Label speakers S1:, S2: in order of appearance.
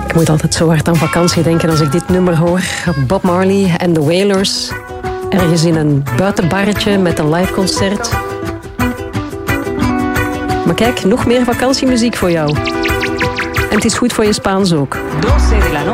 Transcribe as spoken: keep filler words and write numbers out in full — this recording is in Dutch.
S1: Ik moet altijd zo hard aan vakantie denken als ik dit nummer hoor. Bob Marley en The Wailers. Ergens in een buitenbarretje met een liveconcert. Maar kijk, nog meer vakantiemuziek voor jou. En het is goed voor je Spaans ook.